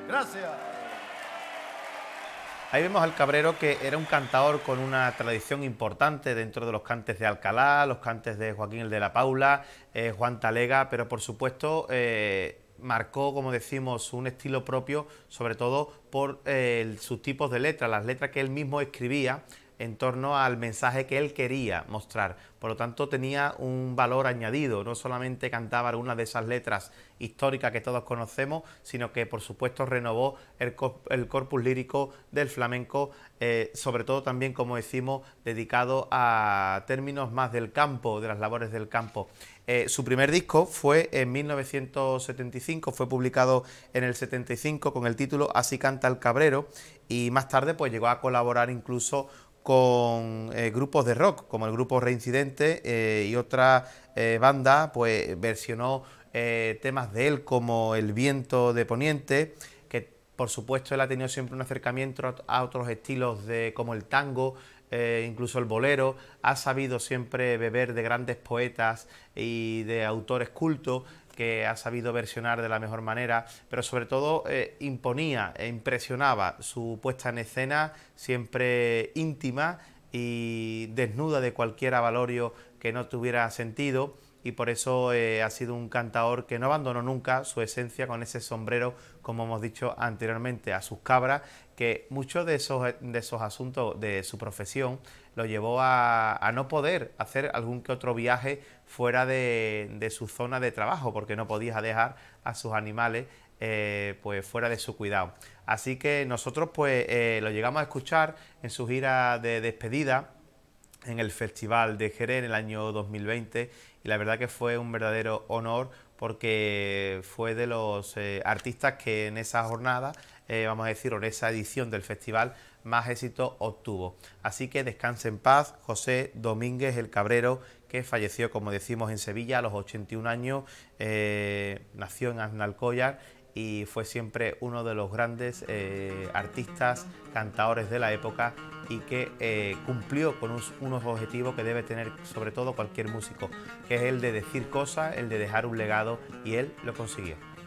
Gracias. Ahí vemos al Cabrero, que era un cantador con una tradición importante dentro de los cantes de Alcalá, los cantes de Joaquín el de la Paula, Juan Talega, pero por supuesto marcó, como decimos, un estilo propio, sobre todo por sus tipos de letras, las letras que él mismo escribía en torno al mensaje que él quería mostrar. Por lo tanto, tenía un valor añadido. No solamente cantaba algunas de esas letras históricas que todos conocemos, sino que, por supuesto, renovó el corpus lírico del flamenco, sobre todo también, como decimos, dedicado a términos más del campo, de las labores del campo. Su primer disco fue en 1975, fue publicado en el 75 con el título Así canta el Cabrero, y más tarde pues llegó a colaborar incluso con grupos de rock, como el grupo Reincidente, y otra banda, pues versionó temas de él como El viento de Poniente, que por supuesto él ha tenido siempre un acercamiento a otros estilos como el tango, incluso el bolero. Ha sabido siempre beber de grandes poetas y de autores cultos, que ha sabido versionar de la mejor manera, pero sobre todo imponía e impresionaba su puesta en escena, siempre íntima y desnuda de cualquier avalorio que no tuviera sentido, y por eso ha sido un cantador que no abandonó nunca su esencia, con ese sombrero, como hemos dicho anteriormente, a sus cabras, que muchos de esos asuntos de su profesión lo llevó a no poder hacer algún que otro viaje fuera de su zona de trabajo, porque no podía dejar a sus animales pues fuera de su cuidado. Así que nosotros pues lo llegamos a escuchar en su gira de despedida en el Festival de Jerez en el año 2020, y la verdad que fue un verdadero honor, porque fue de los artistas que en esa jornada, vamos a decir, o en esa edición del festival, más éxito obtuvo. Así que descanse en paz José Domínguez el Cabrero, que falleció, como decimos, en Sevilla a los 81 años, nació en Aznalcóllar y fue siempre uno de los grandes artistas, cantadores de la época, y que cumplió con unos objetivos que debe tener sobre todo cualquier músico, que es el de decir cosas, el de dejar un legado, y él lo consiguió.